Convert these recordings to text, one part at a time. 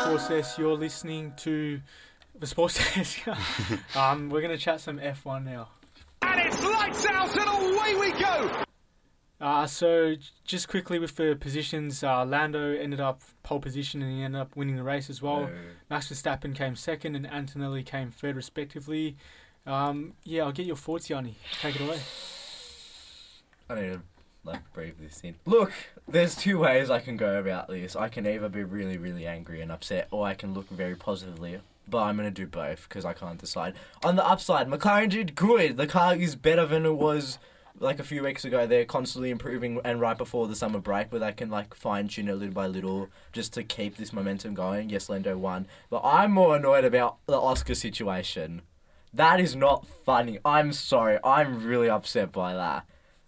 Sports Desk. You're listening to the Sports Desk. We're going to chat some F1 now. And it's lights out and away we go! So just quickly with the positions, Lando ended up pole position and he ended up winning the race as well. Max Verstappen came second and Antonelli came third respectively. I'll get your thoughts, Yanni. Take it away. I need to breathe this in. Look, there's two ways I can go about this. I can either be really, really angry and upset, or I can look very positively. But I'm going to do both because I can't decide. On the upside, McLaren did good. The car is better than it was like a few weeks ago. They're constantly improving, and right before the summer break, where they can like fine-tune it little by little just to keep this momentum going. Yes, Lando won. But I'm more annoyed about the Oscar situation. That is not funny. I'm sorry. I'm really upset by that.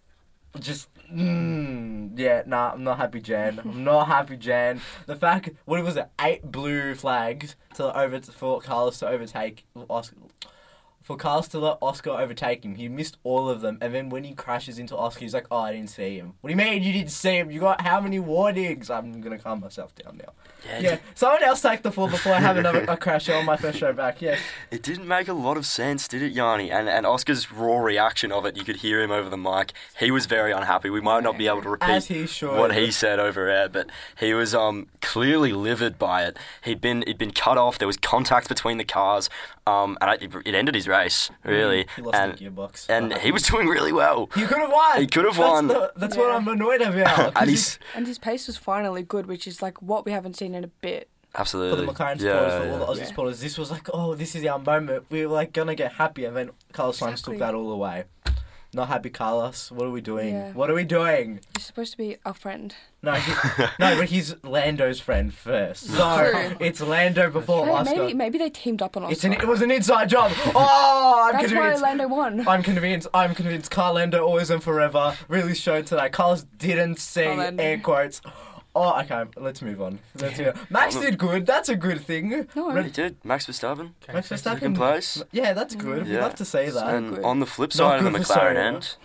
I'm not happy, Jan. I'm not happy, Jan. The fact, what was it, 8 blue flags for Carlos to overtake Oscar. For Carlos to let Oscar overtake him, he missed all of them, and then when he crashes into Oscar, he's like, I didn't see him. What do you mean you didn't see him? You got how many warnings? I'm going to calm myself down now. Yeah, someone else take the floor before I have a crash on my first show back, yes. It didn't make a lot of sense, did it, Yanni? And Oscar's raw reaction of it, you could hear him over the mic. He was very unhappy. We might not be able to repeat what he said over air, but he was clearly livid by it. He'd been cut off. There was contact between the cars, and it ended his race, really. He lost the gearbox. And he was doing really well. He could have won. He could have won. That's what I'm annoyed about. And his pace was finally good, which is like what we haven't seen in a bit. Absolutely. For the McLaren supporters, for all the Aussie supporters, this was like, this is our moment. We were like going to get happy, and then Carlos Sainz took that all away. Not happy, Carlos. What are we doing? Yeah. What are we doing? You're supposed to be our friend. No, but he's Lando's friend first. So it's Lando before Oscar. Maybe they teamed up on Oscar. It was an inside job. I'm That's convinced. why Lando won. I'm convinced. Carl Lando always and forever really showed today. Carlos didn't see air quotes. Okay, let's move on. Max did good. That's a good thing. No, he did. Max Verstappen. Max Verstappen. Second place. Yeah, that's good. We'd love to see that. And on the flip side of the McLaren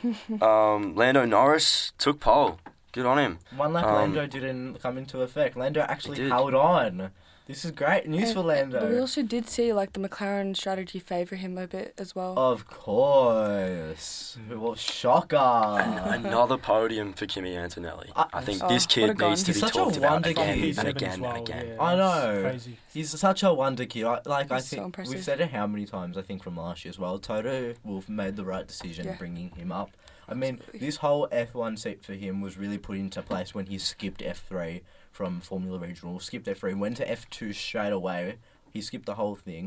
end, Lando Norris took pole. Good on him. One lap Lando didn't come into effect. Lando actually held on. This is great news for Lando. But we also did see the McLaren strategy favour him a bit as well. Of course. Well, shocker. Another podium for Kimi Antonelli. I think this kid needs to be talked about again and again and again. Yeah, I know. Crazy. He's such a wonder kid. I think so we've said it how many times, I think, from last year as well. Toto Wolff made the right decision bringing him up. I mean, this whole F1 seat for him was really put into place when he skipped F3 from Formula Regional, skipped F3, went to F2 straight away. He skipped the whole thing.